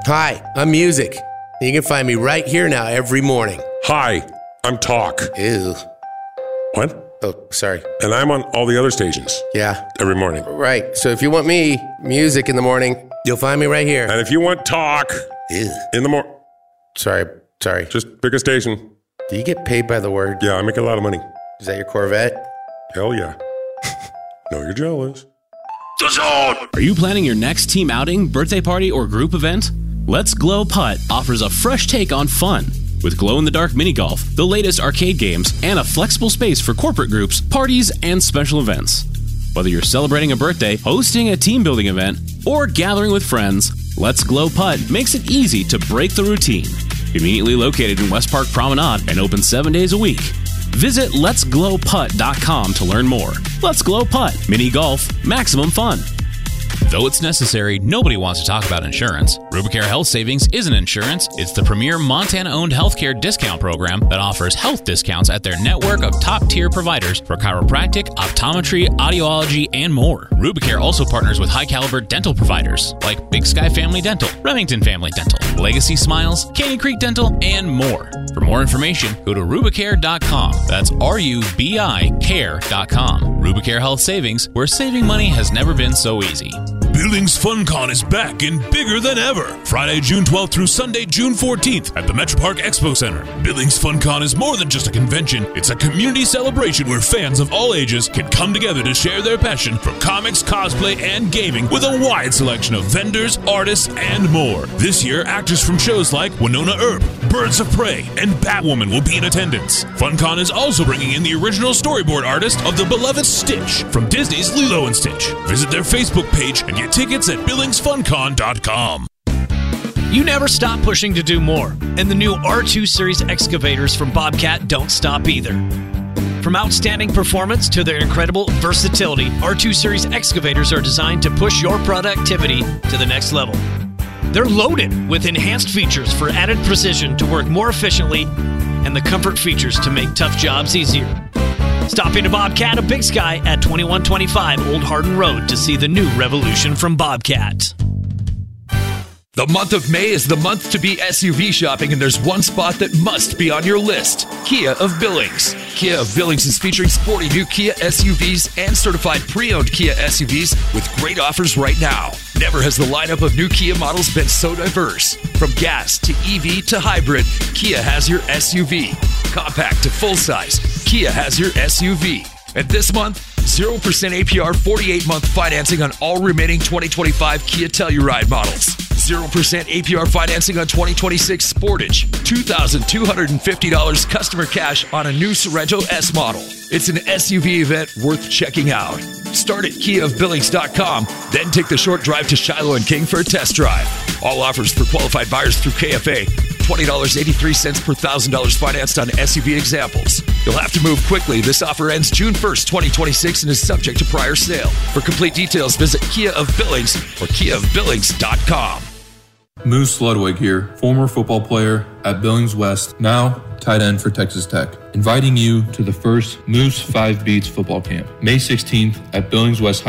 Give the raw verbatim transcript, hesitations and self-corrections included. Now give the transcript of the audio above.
Hi, I'm Music. You can find me right here now every morning. Hi, I'm Talk. Ew. What? Oh, sorry. And I'm on all the other stations. Yeah. Every morning. Right. So if you want me, Music in the morning, you'll find me right here. And if you want Talk Ew. in the morning. Sorry. Sorry. Just pick a station. Do you get paid by the word? Yeah, I make a lot of money. Is that your Corvette? Hell yeah. No, you're jealous. The Zone! Are you planning your next team outing, birthday party, or group event? Let's Glow Putt offers a fresh take on fun. With glow-in-the-dark mini golf, the latest arcade games, and a flexible space for corporate groups, parties, and special events. Whether you're celebrating a birthday, hosting a team-building event, or gathering with friends, Let's Glow Putt makes it easy to break the routine. Conveniently located in West Park Promenade and open seven days a week. Visit lets glow putt dot com to learn more. Let's Glow Putt. Mini golf, maximum fun. Though it's necessary, nobody wants to talk about insurance. Rubicare Health Savings isn't insurance. It's the premier Montana-owned healthcare discount program that offers health discounts at their network of top-tier providers for chiropractic, optometry, audiology, and more. Rubicare also partners with high-caliber dental providers like Big Sky Family Dental, Remington Family Dental, Legacy Smiles, Caney Creek Dental, and more. For more information, go to rubicare dot com. That's R U B I care dot com. Rubicare Health Savings, where saving money has never been so easy. Billings FunCon is back and bigger than ever. Friday, June twelfth through Sunday, June fourteenth at the Metro Park Expo Center. Billings FunCon is more than just a convention. It's a community celebration where fans of all ages can come together to share their passion for comics, cosplay, and gaming with a wide selection of vendors, artists, and more. This year, actors from shows like Winona Earp, Birds of Prey, and Batwoman will be in attendance. FunCon is also bringing in the original storyboard artist of the beloved Stitch from Disney's Lilo and Stitch. Visit their Facebook page and get tickets at billings fun con dot com. You never stop pushing to do more, and the new R two Series excavators from Bobcat don't stop either. From outstanding performance to their incredible versatility, R two Series excavators are designed to push your productivity to the next level. They're loaded with enhanced features for added precision to work more efficiently and the comfort features to make tough jobs easier. Stop into Bobcat of Big Sky at twenty-one twenty-five Old Hardin Road to see the new revolution from Bobcat. The month of May is the month to be S U V shopping, and there's one spot that must be on your list: Kia of Billings. Kia of Billings is featuring sporty new Kia S U Vs and certified pre-owned Kia S U Vs with great offers right now. Never has the lineup of new Kia models been so diverse. From gas to E V to hybrid, Kia has your S U V. Compact to full-size, Kia has your S U V. And this month, zero percent A P R forty-eight month financing on all remaining twenty twenty-five Kia Telluride models. zero percent A P R financing on twenty twenty-six Sportage. two thousand two hundred fifty dollars customer cash on a new Sorrento S model. It's an S U V event worth checking out. Start at kia of billings dot com, then take the short drive to Shiloh and King for a test drive. All offers for qualified buyers through K F A. twenty dollars and eighty-three cents per one thousand dollars financed on S U V examples. You'll have to move quickly. This offer ends June first, twenty twenty-six and is subject to prior sale. For complete details, visit Kia of Billings or kia of billings dot com. Moose Ludwig here, former football player at Billings West, now tight end for Texas Tech, inviting you to the first Moose five Beats football camp, May sixteenth at Billings West High